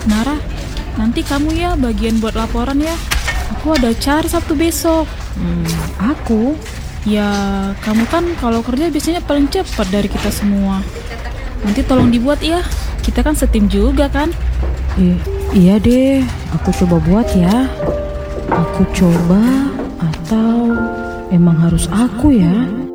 Nara, nanti kamu ya bagian buat laporan ya. Aku ada acara Sabtu besok. Aku? Ya, kamu kan kalau kerja biasanya paling cepat dari kita semua. Nanti tolong dibuat ya. Kita kan setim juga kan? Iya deh, aku coba buat ya. Aku coba atau emang harus aku ya?